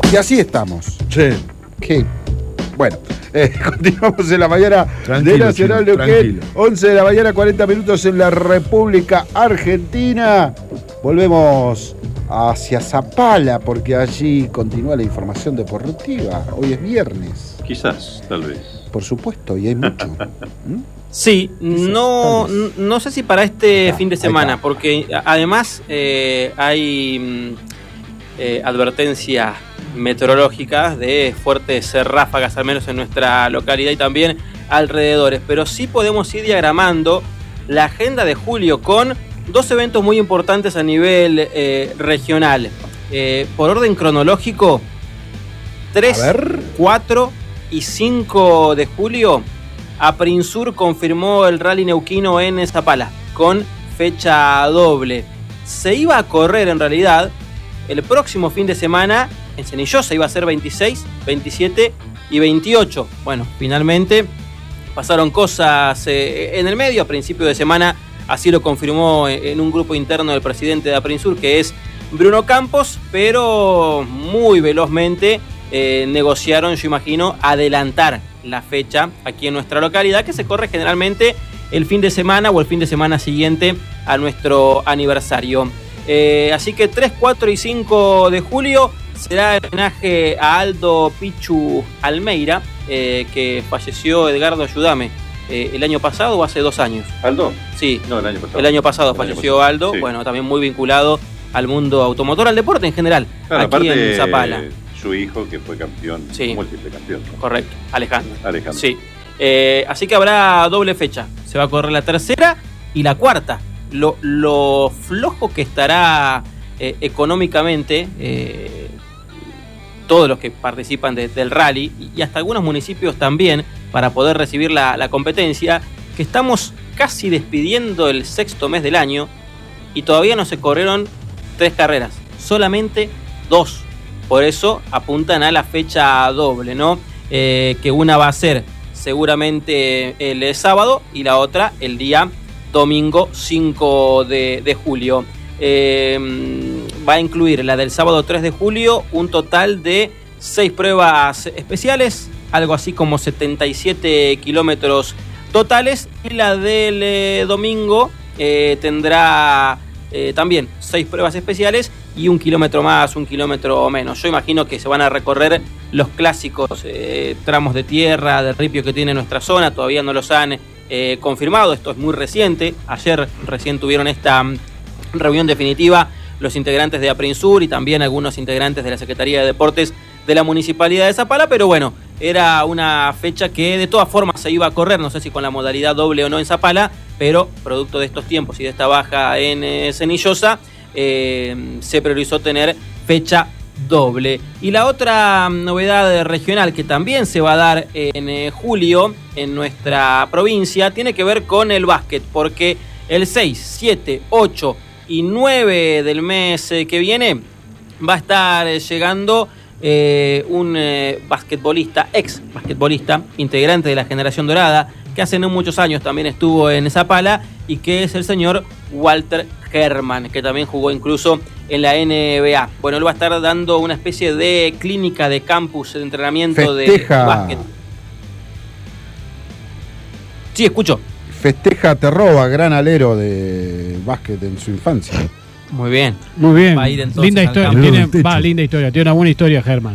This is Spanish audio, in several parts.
Y así estamos. Sí. ¿Qué? Bueno, continuamos en la mañana Tranquilo, de Nacional Chino, Neuquén. tranquilo. 11 de la mañana, 40 minutos en la República Argentina. Volvemos hacia Zapala porque allí continúa la información deportiva. Hoy es viernes. Quizás, tal vez. Por supuesto, y hay mucho. ¿Mm? Sí, no sé si para este fin de semana, está. porque además hay advertencias meteorológicas de fuertes ráfagas, al menos en nuestra localidad y también alrededores, pero sí podemos ir diagramando la agenda de julio con dos eventos muy importantes a nivel regional. Por orden cronológico, 3, 4 y 5 de julio, Aprinsur confirmó el rally neuquino en Zapala con fecha doble. Se iba a correr en realidad el próximo fin de semana en Cenillosa, iba a ser 26, 27 y 28. Bueno, finalmente pasaron cosas en el medio. A principio de semana así lo confirmó en un grupo interno del presidente de Aprinsur, que es Bruno Campos, pero muy velozmente negociaron, yo imagino, adelantar la fecha aquí en nuestra localidad, que se corre generalmente el fin de semana o el fin de semana siguiente a nuestro aniversario. Así que 3, 4 y 5 de julio será el homenaje a Aldo Pichu Almeida, que falleció, Edgardo, ayúdame, el año pasado o hace 2 años. ¿Aldo? Sí, No, el año pasado. el año pasado falleció Aldo, sí. Bueno, también muy vinculado al mundo automotor, al deporte en general, Claro, aquí aparte, en Zapala. su hijo que fue campeón, Sí. múltiple campeón, ¿no? Correcto, Alejandro. Alejandro. Sí. Así que habrá doble fecha. Se va a correr la tercera y la cuarta. Lo flojo que estará económicamente todos los que participan del rally y hasta algunos municipios también para poder recibir la competencia, que estamos casi despidiendo el 6º mes del año y todavía no se corrieron 3 carreras, solamente 2. Por eso apuntan a la fecha doble, ¿no? Que una va a ser seguramente el sábado y la otra el día domingo 5 de julio. Va a incluir la del sábado 3 de julio un total de 6 pruebas especiales, algo así como 77 kilómetros totales, y la del domingo tendrá también 6 pruebas especiales y 1 kilómetro más, 1 kilómetro menos. Yo imagino que se van a recorrer los clásicos tramos de tierra, de ripio que tiene nuestra zona. Todavía no los han confirmado, esto es muy reciente. Ayer recién tuvieron esta reunión definitiva los integrantes de Aprinsur y también algunos integrantes de la Secretaría de Deportes de la Municipalidad de Zapala, pero bueno, era una fecha que de todas formas se iba a correr, no sé si con la modalidad doble o no en Zapala, pero producto de estos tiempos y de esta baja en Cenillosa, se priorizó tener fecha doble. Y la otra novedad regional que también se va a dar en julio en nuestra provincia tiene que ver con el básquet, porque el 6, 7, 8 y 9 del mes que viene va a estar llegando un basquetbolista, ex basquetbolista, integrante de la generación dorada, que hace no muchos años también estuvo en Zapala y que es el señor Walter Herman, que también jugó incluso en la NBA. Bueno, él va a estar dando una especie de clínica de campus de entrenamiento de básquet. Sí, escucho. Festeja Terroba, gran alero de básquet en su infancia. Muy bien. Muy bien. Va a ir entonces linda al historia. campo. Linda historia. Tiene una buena historia, Germán,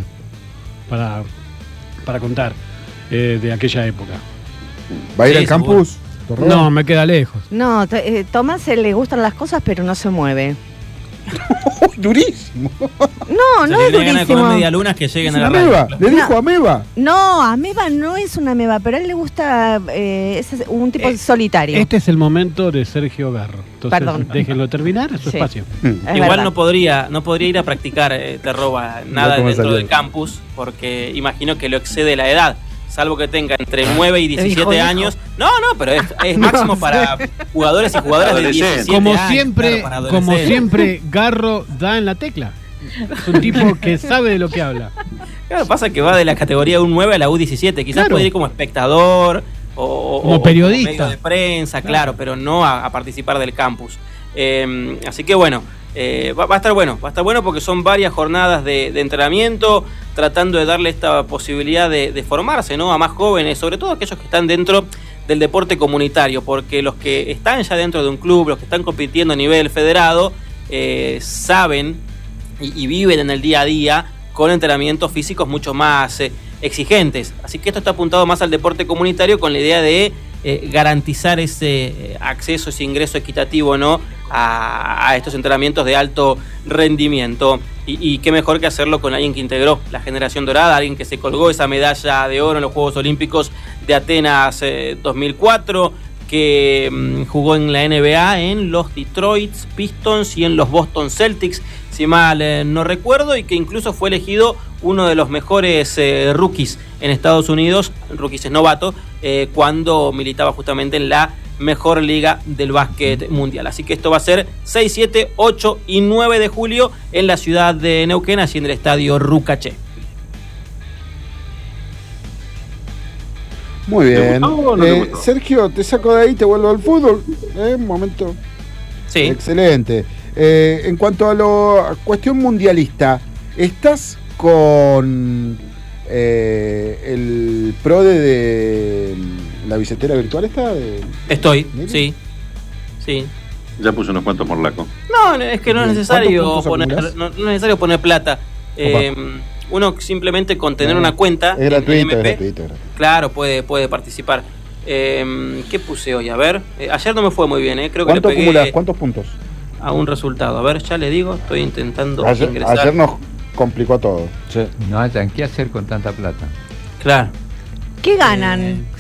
para contar de aquella época. ¿Va a ir Sí, al campus? Terroba? No, me queda lejos. No, Tomás le gustan las cosas, pero no se mueve. Durísimo. No, no Si es tiene ganas de comer durísimo. medialunas, que lleguen Es a una la radio. ameba. Le dijo ameba. No, ameba no es una ameba, pero a él le gusta, es un tipo solitario. Este es el momento de Sergio Garro. Entonces, Perdón. déjenlo terminar su Sí. espacio. Es Igual verdad. no podría ir a practicar Terroba nada cómo dentro salió. del campus, porque imagino que lo excede la edad, salvo que tenga entre 9 y 17 Dijo. años. No, pero es máximo para jugadores y jugadoras de 17 Como años. siempre, claro, para como adolescentes. siempre, Garro da en la tecla. Es un tipo que sabe de lo que habla. Claro, pasa que va de la categoría U9 a la U17. Quizás Claro. puede ir como espectador o Como periodista. medio de prensa, claro, pero no a participar del campus. Así que bueno, Va a estar bueno porque son varias jornadas de entrenamiento, tratando de darle esta posibilidad de formarse, ¿no? A más jóvenes, sobre todo aquellos que están dentro del deporte comunitario, porque los que están ya dentro de un club, los que están compitiendo a nivel federado, saben y viven en el día a día con entrenamientos físicos mucho más exigentes. Así que esto está apuntado más al deporte comunitario con la idea de garantizar ese acceso, ese ingreso equitativo, ¿no? A estos entrenamientos de alto rendimiento. Y qué mejor que hacerlo con alguien que integró la generación dorada, alguien que se colgó esa medalla de oro en los Juegos Olímpicos de Atenas 2004, que jugó en la NBA en los Detroit Pistons y en los Boston Celtics, si mal no recuerdo, y que incluso fue elegido uno de los mejores rookies en Estados Unidos, rookies novatos, cuando militaba justamente en la mejor liga del básquet mundial. Así que esto va a ser 6, 7, 8 y 9 de julio en la ciudad de Neuquén, allí en el estadio Rucaché. Muy bien. ¿No te gustó? Sergio, te saco de ahí, te vuelvo al fútbol. Un momento. Sí. Excelente. En cuanto a cuestión mundialista, ¿estás con el PRODE de la billetera virtual esta? Estoy, ¿Miri? sí. Ya puse unos cuantos morlacos. No, es que no es Bien. necesario ¿Cuántos puntos poner, acumulás? no es necesario poner plata. Uno simplemente con tener una cuenta Es gratuito, en es MP, gratuito. claro, puede participar. ¿Qué puse hoy? A ver, ayer no me fue muy bien, creo que le ¿Cuánto pegué acumulás? ¿Cuántos puntos? a un resultado. A ver, ya le digo, estoy intentando Ayer ingresar. nos complicó todo. No hayan qué hacer con tanta plata. Claro. ¿Qué ganan?